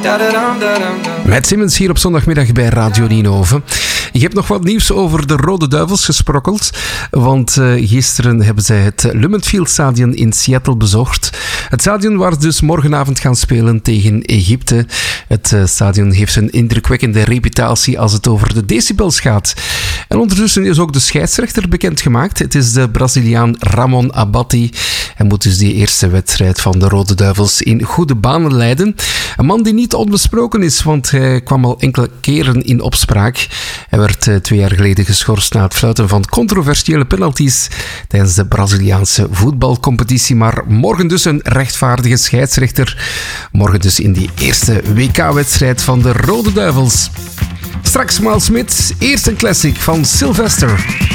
Matt Simmons hier op zondagmiddag bij Radio Ninove. Je hebt nog wat nieuws over de Rode Duivels gesprokkeld, want gisteren hebben zij het Lumenfield Stadion in Seattle bezocht. Het stadion waar ze dus morgenavond gaan spelen tegen Egypte. Het stadion heeft een indrukwekkende reputatie als het over de decibels gaat. En ondertussen is ook de scheidsrechter bekendgemaakt. Het is de Braziliaan Ramon Abatti. Hij moet dus die eerste wedstrijd van de Rode Duivels in goede banen leiden. Een man die niet onbesproken is, want hij kwam al enkele keren in opspraak. Hij werd 2 jaar geleden geschorst na het fluiten van controversiële penalties tijdens de Braziliaanse voetbalcompetitie. Maar morgen dus een rechtvaardige scheidsrechter. Morgen dus in die eerste WK-wedstrijd van de Rode Duivels. Straks Miles Smith, eerst een classic van Sylvester.